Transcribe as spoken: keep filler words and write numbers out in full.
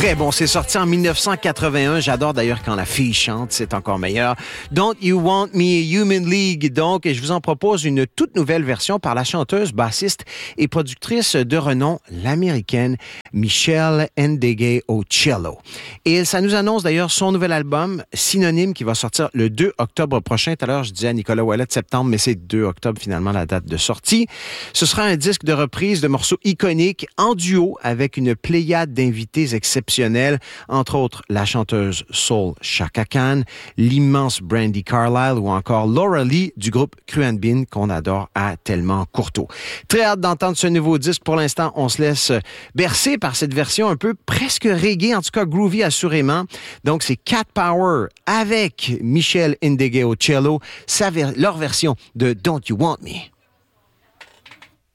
Très bon, c'est sorti en dix-neuf cent quatre-vingt-un. J'adore d'ailleurs quand la fille chante, c'est encore meilleur. Don't You Want Me, Human League, donc, et je vous en propose une toute nouvelle version par la chanteuse, bassiste et productrice de renom, l'américaine Michelle Ndegeocello. Et ça nous annonce d'ailleurs son nouvel album, Synonyme, qui va sortir le deux octobre prochain. Tout à l'heure, je disais à Nicolas Ouellet septembre, mais c'est deux octobre finalement la date de sortie. Ce sera un disque de reprise de morceaux iconiques en duo avec une pléiade d'invités exceptionnels, entre autres la chanteuse soul Chaka Khan, l'immense Brandi Carlile ou encore Laura Lee du groupe Cruan Bean qu'on adore à Tellement Courteau. Très hâte d'entendre ce nouveau disque. Pour l'instant, on se laisse bercer par cette version un peu presque reggae, en tout cas groovy assurément. Donc c'est Cat Power avec Michelle Ndegeocello, sa ver- leur version de Don't You Want Me.